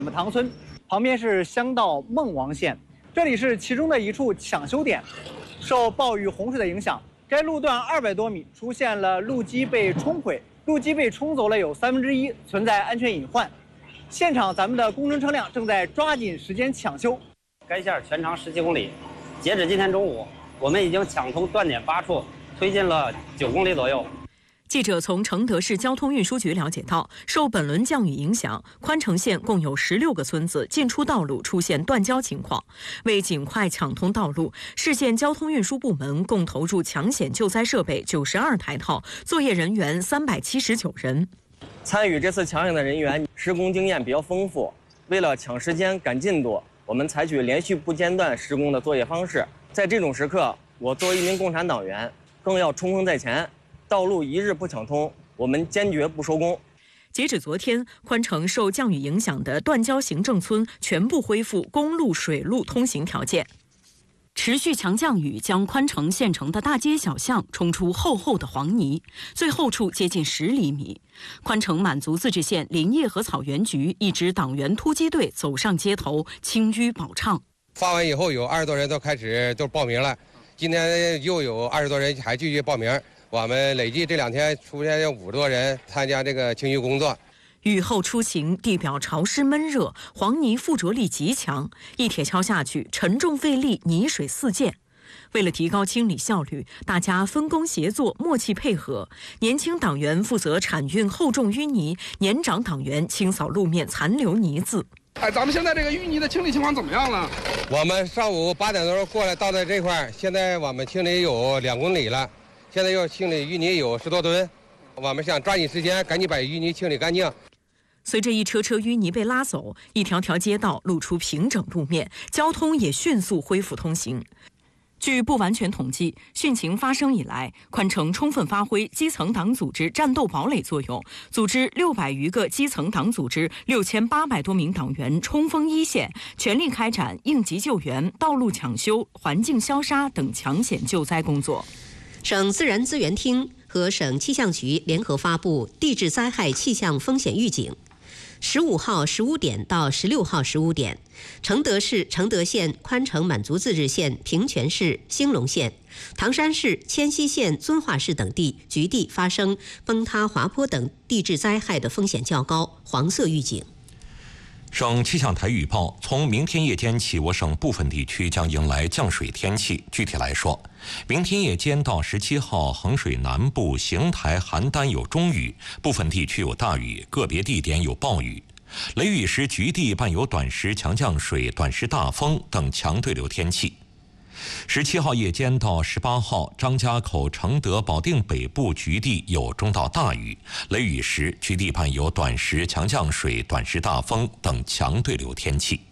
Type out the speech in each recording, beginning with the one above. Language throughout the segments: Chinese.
塘村，旁边是乡道孟王线，这里是其中的一处抢修点。受暴雨洪水的影响，该路段200多米出现了路基被冲毁，路基被冲走了有1/3，存在安全隐患。现场咱们的工程车辆正在抓紧时间抢修。 该线全长17公里，截止今天中午，我们已经抢通断点8处，推进了9公里左右。 记者从承德市交通运输局了解到，受本轮降雨影响，宽城县共有16个村子进出道路出现断交情况。为尽快抢通道路，市县交通运输部门共投入抢险救灾设备92台套，作业人员379人。 参与这次抢险的人员施工经验比较丰富，为了抢时间赶进度，我们采取连续不间断施工的作业方式。在这种时刻，我作为一名共产党员，更要冲锋在前。道路一日不抢通，我们坚决不收工。 截止昨天，宽城受降雨影响的断交行政村全部恢复公路、水路通行条件。持续强降雨将宽城县城的大街小巷冲出厚厚的黄泥，最后处接近10厘米。宽城满族自治县林业和草原局一支党员突击队走上街头，清淤保畅。 发完以后，有20多人都开始都报名了，今天又有20多人还继续报名。我们累计这2天出现50多人参加这个清淤工作。 雨后出行，地表潮湿闷热，黄泥附着力极强，一铁锹下去，沉重费力，泥水四溅。为了提高清理效率，大家分工协作，默契配合。年轻党员负责铲运厚重淤泥，年长党员清扫路面残留泥渍。 咱们现在这个淤泥的清理情况怎么样了？ 我们上午8点多过来到的这块，现在我们清理有2公里了。现在要清理淤泥有10多吨，我们想抓紧时间，赶紧把淤泥清理干净。 随着一车车淤泥被拉走，一条条街道露出平整路面，交通也迅速恢复通行。据不完全统计，汛情发生以来，宽城充分发挥基层党组织战斗堡垒作用，组织600余个基层党组织6800多名党员冲锋一线，全力开展应急救援、道路抢修、环境消杀等抢险救灾工作。 省自然资源厅和省气象局联合发布地质灾害气象风险预警。15号15点到16号15点，承德市承德县、宽城满族自治县、平泉市、兴隆县、唐山市、迁西县、遵化市等地局地发生崩塌、滑坡等地质灾害的风险较高，黄色预警。 省气象台预报，从明天夜间起，我省部分地区将迎来降水天气。具体来说，明天夜间到17号，衡水南部、邢台、邯郸有中雨，部分地区有大雨，个别地点有暴雨。雷雨时局地伴有短时强降水、短时大风等强对流天气。17号夜间到18号，张家口、承德、保定北部局地有中到大雨，雷雨时局地伴有短时强降水、短时大风等强对流天气。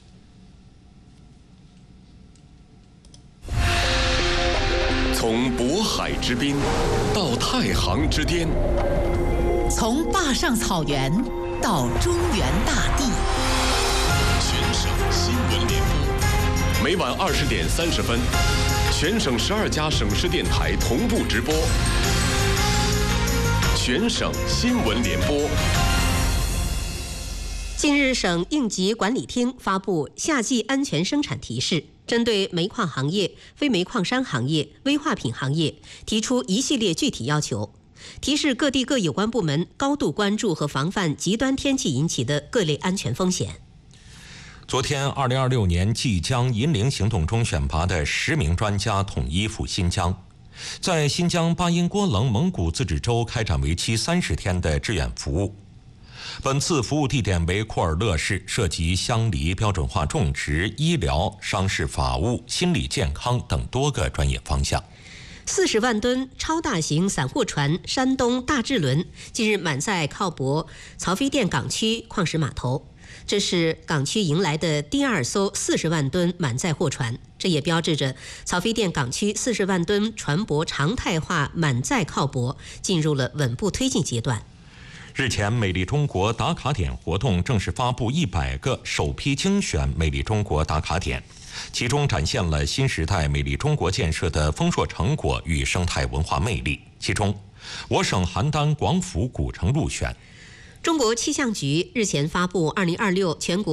从渤海之滨到太行之巅， 从坝上草原到中原大地， 全省新闻联播。每晚20点30分，全省12家省市电台同步直播。全省新闻联播。 近日，省应急管理厅发布夏季安全生产提示，针对煤矿行业、非煤矿山行业、危化品行业提出一系列具体要求，提示各地各有关部门高度关注和防范极端天气引起的各类安全风险。 昨天，2026年济江银陵行动中选拔的10名专家统一赴新疆，在新疆巴音郭楞蒙古自治州开展为期30天的志愿服务。本次服务地点为库尔勒市，涉及乡梨标准化种植、医疗、商事法务、心理健康等多个专业方向。 40万吨超大型散货船山东大智轮近日满载靠泊曹妃甸港区矿石码头，这是港区迎来的第2艘40万吨满载货船，这也标志着曹妃甸港区40万吨船舶常态化满载靠泊进入了稳步推进阶段。 日前，美丽中国打卡点活动正式发布100个首批精选美丽中国打卡点，其中展现了新时代美丽中国建设的丰硕成果与生态文化魅力。其中，我省邯郸广府古城入选。 中国气象局日前发布2026全国